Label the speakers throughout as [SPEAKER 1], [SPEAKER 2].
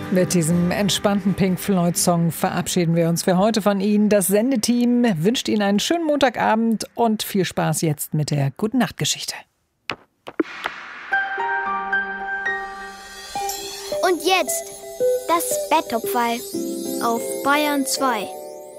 [SPEAKER 1] Mit diesem entspannten Pink Floyd-Song verabschieden wir uns für heute von Ihnen. Das Sendeteam wünscht Ihnen einen schönen Montagabend und viel Spaß jetzt mit der Gute-Nacht-Geschichte.
[SPEAKER 2] Und jetzt das Bettopferl auf Bayern 2.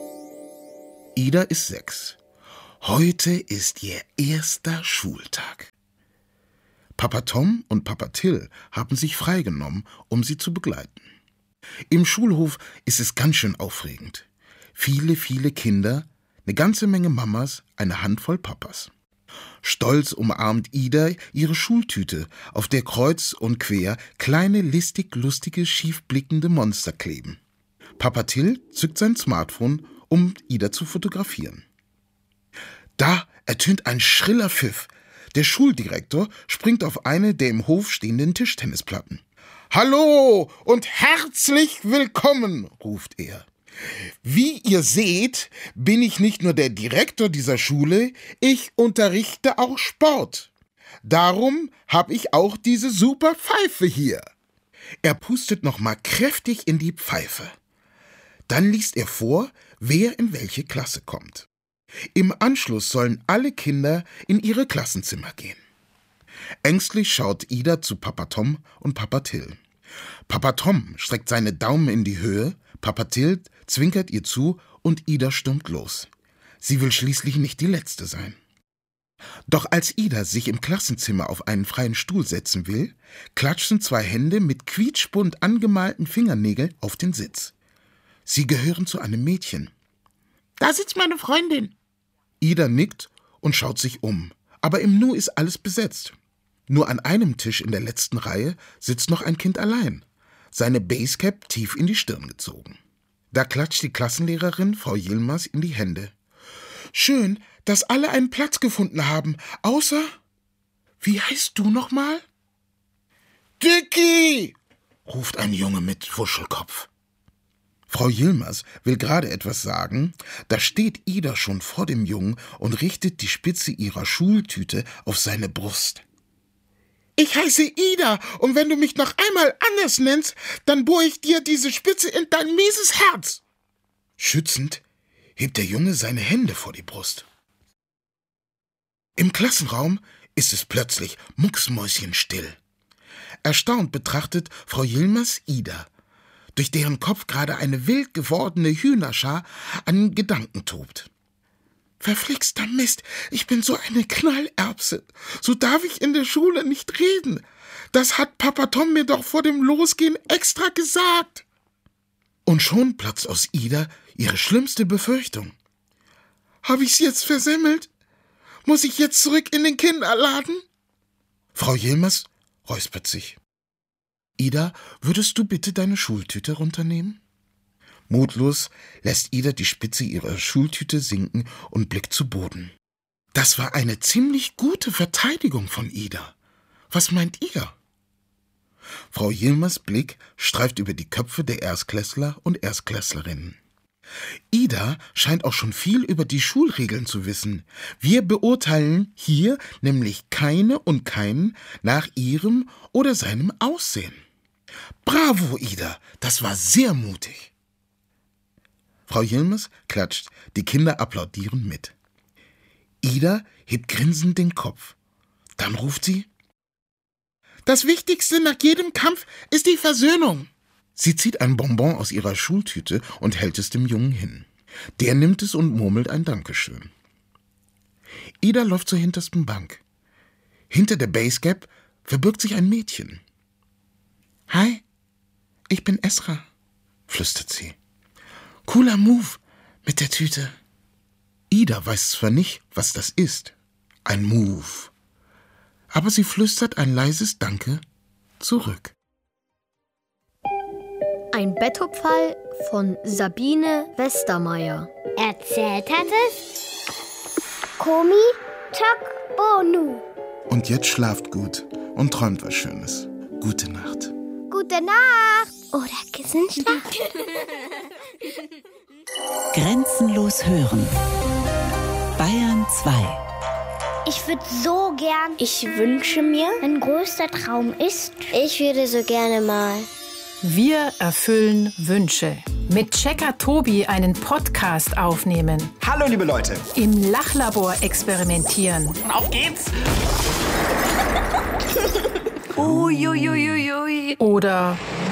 [SPEAKER 3] Ida ist 6. Heute ist ihr erster Schultag. Papa Tom und Papa Till haben sich freigenommen, um sie zu begleiten. Im Schulhof ist es ganz schön aufregend. Viele, viele Kinder, eine ganze Menge Mamas, eine Handvoll Papas. Stolz umarmt Ida ihre Schultüte, auf der kreuz und quer kleine, listig-lustige, schiefblickende Monster kleben. Papa Till zückt sein Smartphone, um Ida zu fotografieren. Da ertönt ein schriller Pfiff. Der Schuldirektor springt auf eine der im Hof stehenden Tischtennisplatten. »Hallo und herzlich willkommen«, ruft er. »Wie ihr seht, bin ich nicht nur der Direktor dieser Schule, ich unterrichte auch Sport. Darum habe ich auch diese super Pfeife hier.« Er pustet nochmal kräftig in die Pfeife. Dann liest er vor, wer in welche Klasse kommt. Im Anschluss sollen alle Kinder in ihre Klassenzimmer gehen. Ängstlich schaut Ida zu Papa Tom und Papa Till. Papa Tom streckt seine Daumen in die Höhe, Papa Till zwinkert ihr zu und Ida stürmt los. Sie will schließlich nicht die Letzte sein. Doch als Ida sich im Klassenzimmer auf einen freien Stuhl setzen will, klatschen 2 Hände mit quietschbunt angemalten Fingernägeln auf den Sitz. Sie gehören zu einem Mädchen. »Da sitzt meine Freundin.« Ida nickt und schaut sich um, aber im Nu ist alles besetzt. Nur an einem Tisch in der letzten Reihe sitzt noch ein Kind allein, seine Basecap tief in die Stirn gezogen. Da klatscht die Klassenlehrerin Frau Yilmaz in die Hände. »Schön, dass alle einen Platz gefunden haben, außer... Wie heißt du nochmal?« »Dicky«, ruft ein Junge mit Wuschelkopf. Frau Yilmaz will gerade etwas sagen, da steht Ida schon vor dem Jungen und richtet die Spitze ihrer Schultüte auf seine Brust. »Ich heiße Ida, und wenn du mich noch einmal anders nennst, dann bohre ich dir diese Spitze in dein mieses Herz!« Schützend hebt der Junge seine Hände vor die Brust. Im Klassenraum ist es plötzlich mucksmäuschenstill. Erstaunt betrachtet Frau Yilmaz Ida, durch deren Kopf gerade eine wild gewordene Hühnerschar an Gedanken tobt. »Verflixter Mist, ich bin so eine Knallerbse. So darf ich in der Schule nicht reden. Das hat Papa Tom mir doch vor dem Losgehen extra gesagt.« Und schon platzt aus Ida ihre schlimmste Befürchtung. »Habe ich's jetzt versemmelt? Muss ich jetzt zurück in den Kinderladen?« Frau Yilmaz räuspert sich. »Ida, würdest du bitte deine Schultüte runternehmen?« Mutlos lässt Ida die Spitze ihrer Schultüte sinken und blickt zu Boden. Das war eine ziemlich gute Verteidigung von Ida. Was meint ihr? Frau Yilmaz' Blick streift über die Köpfe der Erstklässler und Erstklässlerinnen. Ida scheint auch schon viel über die Schulregeln zu wissen. Wir beurteilen hier nämlich keine und keinen nach ihrem oder seinem Aussehen. Bravo, Ida, das war sehr mutig. Frau Yilmaz klatscht, die Kinder applaudieren mit. Ida hebt grinsend den Kopf. Dann ruft sie: »Das Wichtigste nach jedem Kampf ist die Versöhnung.« Sie zieht ein Bonbon aus ihrer Schultüte und hält es dem Jungen hin. Der nimmt es und murmelt ein Dankeschön. Ida läuft zur hintersten Bank. Hinter der Basecap verbirgt sich ein Mädchen. »Hi, ich bin Esra«, flüstert sie. »Cooler Move mit der Tüte.« Ida weiß zwar nicht, was das ist, ein Move, aber sie flüstert ein leises Danke zurück.
[SPEAKER 2] Ein Bettopferl von Sabine Westermeier. Erzählt hat es Komi Takbonu.
[SPEAKER 3] Und jetzt schlaft gut und träumt was Schönes. Gute Nacht.
[SPEAKER 2] Gute Nacht. Oder Kissenschlaf.
[SPEAKER 4] Grenzenlos hören. Bayern 2.
[SPEAKER 2] Ich würde so gern. Ich wünsche mir, mein größter Traum ist.
[SPEAKER 5] Ich würde so gerne mal Wir erfüllen Wünsche. Mit Checker Tobi einen Podcast aufnehmen.
[SPEAKER 6] Hallo liebe Leute.
[SPEAKER 5] Im Lachlabor experimentieren.
[SPEAKER 6] Und auf geht's.
[SPEAKER 5] Uiuiuiui. Oder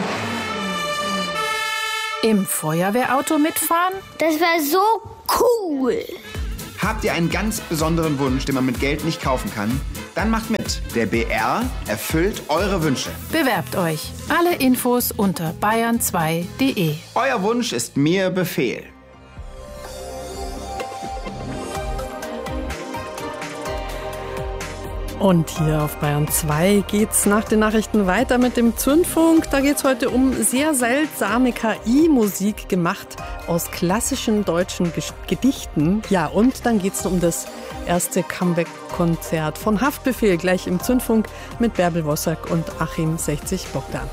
[SPEAKER 5] im Feuerwehrauto mitfahren?
[SPEAKER 2] Das wäre so cool.
[SPEAKER 6] Habt ihr einen ganz besonderen Wunsch, den man mit Geld nicht kaufen kann? Dann macht mit. Der BR erfüllt eure Wünsche.
[SPEAKER 5] Bewerbt euch. Alle Infos unter bayern2.de.
[SPEAKER 6] Euer Wunsch ist mir Befehl.
[SPEAKER 7] Und hier auf Bayern 2 geht's nach den Nachrichten weiter mit dem Zündfunk. Da geht's heute um sehr seltsame KI-Musik, gemacht aus klassischen deutschen Gedichten. Ja, und dann geht's um das erste Comeback-Konzert von Haftbefehl, gleich im Zündfunk mit Bärbel Wossack und Achim 60 Bogdan.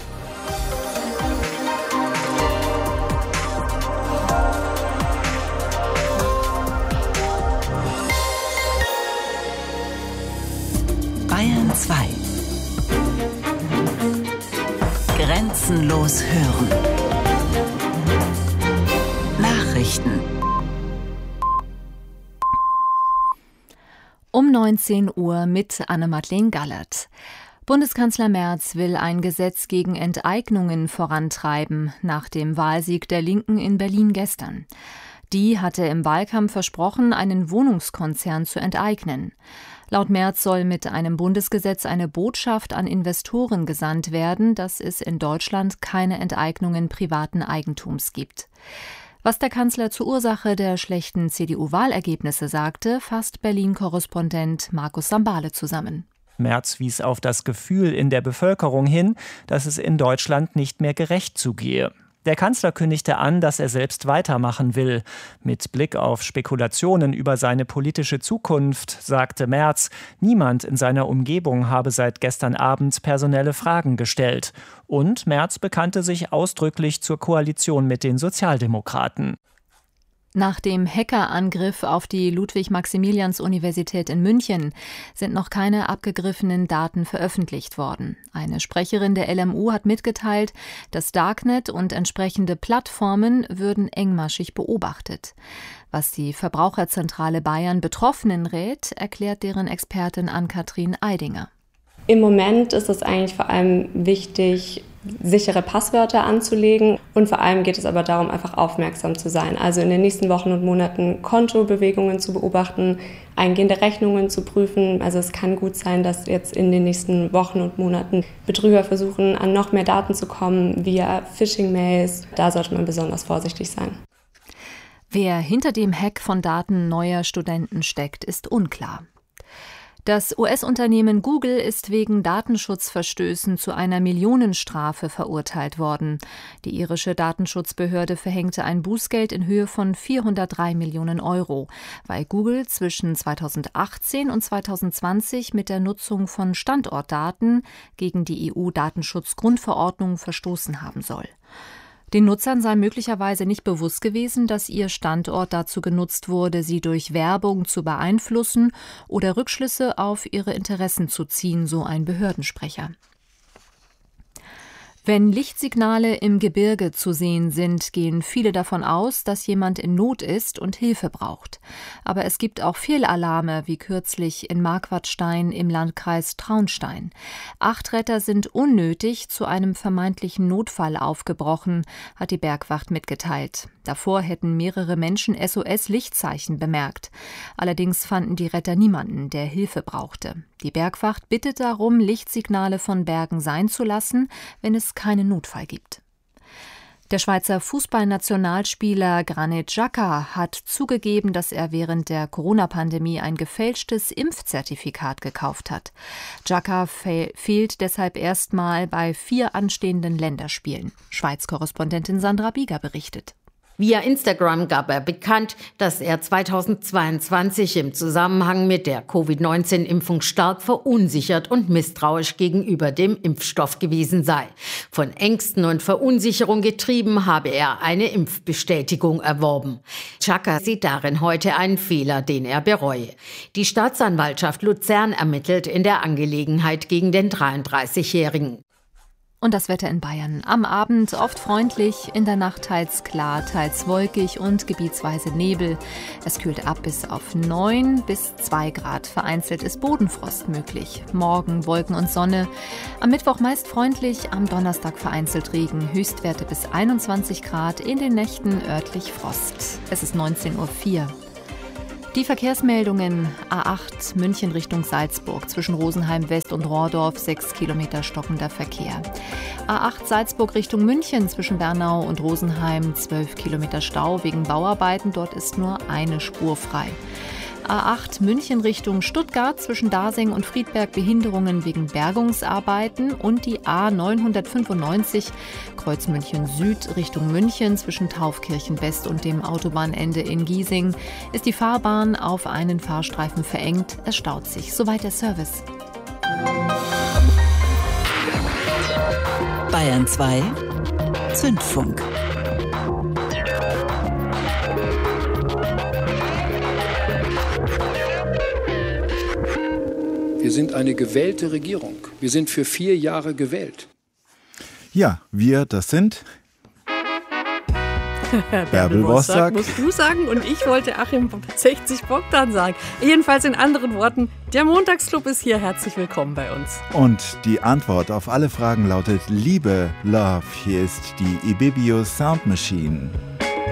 [SPEAKER 4] Bayern 2. Grenzenlos hören. Nachrichten.
[SPEAKER 8] Um 19 Uhr mit Anne-Madeleine Gallert. Bundeskanzler Merz will ein Gesetz gegen Enteignungen vorantreiben, nach dem Wahlsieg der Linken in Berlin gestern. Die hatte im Wahlkampf versprochen, einen Wohnungskonzern zu enteignen. Laut Merz soll mit einem Bundesgesetz eine Botschaft an Investoren gesandt werden, dass es in Deutschland keine Enteignungen privaten Eigentums gibt. Was der Kanzler zur Ursache der schlechten CDU-Wahlergebnisse sagte, fasst Berlin-Korrespondent Markus Sambale zusammen.
[SPEAKER 9] Merz wies auf das Gefühl in der Bevölkerung hin, dass es in Deutschland nicht mehr gerecht zugehe. Der Kanzler kündigte an, dass er selbst weitermachen will. Mit Blick auf Spekulationen über seine politische Zukunft sagte Merz, niemand in seiner Umgebung habe seit gestern Abend personelle Fragen gestellt. Und Merz bekannte sich ausdrücklich zur Koalition mit den Sozialdemokraten.
[SPEAKER 8] Nach dem Hackerangriff auf die Ludwig-Maximilians-Universität in München sind noch keine abgegriffenen Daten veröffentlicht worden. Eine Sprecherin der LMU hat mitgeteilt, das Darknet und entsprechende Plattformen würden engmaschig beobachtet. Was die Verbraucherzentrale Bayern Betroffenen rät, erklärt deren Expertin Ann-Kathrin Eidinger.
[SPEAKER 10] Im Moment ist es eigentlich vor allem wichtig, sichere Passwörter anzulegen, und vor allem geht es aber darum, einfach aufmerksam zu sein. Also in den nächsten Wochen und Monaten Kontobewegungen zu beobachten, eingehende Rechnungen zu prüfen. Also es kann gut sein, dass jetzt in den nächsten Wochen und Monaten Betrüger versuchen, an noch mehr Daten zu kommen via Phishing-Mails. Da sollte man besonders vorsichtig sein.
[SPEAKER 8] Wer hinter dem Hack von Daten neuer Studenten steckt, ist unklar. Das US-Unternehmen Google ist wegen Datenschutzverstößen zu einer Millionenstrafe verurteilt worden. Die irische Datenschutzbehörde verhängte ein Bußgeld in Höhe von 403 Millionen Euro, weil Google zwischen 2018 und 2020 mit der Nutzung von Standortdaten gegen die EU-Datenschutzgrundverordnung verstoßen haben soll. Den Nutzern sei möglicherweise nicht bewusst gewesen, dass ihr Standort dazu genutzt wurde, sie durch Werbung zu beeinflussen oder Rückschlüsse auf ihre Interessen zu ziehen, so ein Behördensprecher. Wenn Lichtsignale im Gebirge zu sehen sind, gehen viele davon aus, dass jemand in Not ist und Hilfe braucht. Aber es gibt auch Fehlalarme, wie kürzlich in Marquardstein im Landkreis Traunstein. 8 Retter sind unnötig zu einem vermeintlichen Notfall aufgebrochen, hat die Bergwacht mitgeteilt. Davor hätten mehrere Menschen SOS-Lichtzeichen bemerkt. Allerdings fanden die Retter niemanden, der Hilfe brauchte. Die Bergwacht bittet darum, Lichtsignale von Bergen sein zu lassen, wenn es keinen Notfall gibt. Der Schweizer Fußballnationalspieler Granit Xhaka hat zugegeben, dass er während der Corona-Pandemie ein gefälschtes Impfzertifikat gekauft hat. Xhaka fehlt deshalb erstmal bei 4 anstehenden Länderspielen. Schweiz-Korrespondentin Sandra Bieger berichtet.
[SPEAKER 11] Via Instagram gab er bekannt, dass er 2022 im Zusammenhang mit der Covid-19-Impfung stark verunsichert und misstrauisch gegenüber dem Impfstoff gewesen sei. Von Ängsten und Verunsicherung getrieben habe er eine Impfbestätigung erworben. Xhaka sieht darin heute einen Fehler, den er bereue. Die Staatsanwaltschaft Luzern ermittelt in der Angelegenheit gegen den 33-Jährigen.
[SPEAKER 8] Und das Wetter in Bayern. Am Abend oft freundlich, in der Nacht teils klar, teils wolkig und gebietsweise Nebel. Es kühlt ab bis auf 9 bis 2 Grad. Vereinzelt ist Bodenfrost möglich. Morgen Wolken und Sonne. Am Mittwoch meist freundlich, am Donnerstag vereinzelt Regen. Höchstwerte bis 21 Grad, in den Nächten örtlich Frost. Es ist 19:04 Uhr. Die Verkehrsmeldungen: A8 München Richtung Salzburg, zwischen Rosenheim West und Rohrdorf 6 Kilometer stockender Verkehr. A8 Salzburg Richtung München, zwischen Bernau und Rosenheim 12 Kilometer Stau wegen Bauarbeiten, dort ist nur eine Spur frei. A8 München Richtung Stuttgart, zwischen Dasing und Friedberg Behinderungen wegen Bergungsarbeiten, und die A995 Kreuz München Süd Richtung München, zwischen Taufkirchen West und dem Autobahnende in Giesing ist die Fahrbahn auf einen Fahrstreifen verengt. Es staut sich. Soweit der Service.
[SPEAKER 4] Bayern 2 Zündfunk.
[SPEAKER 12] Wir sind eine gewählte Regierung. Wir sind für 4 Jahre gewählt.
[SPEAKER 13] Ja, wir, das sind Bärbel Borsag,
[SPEAKER 7] musst du sagen, und ich wollte Achim 60 Bogdan sagen. Jedenfalls in anderen Worten, der Montagsclub ist hier. Herzlich willkommen bei uns.
[SPEAKER 13] Und die Antwort auf alle Fragen lautet Liebe, Love. Hier ist die Ibibio Sound Machine.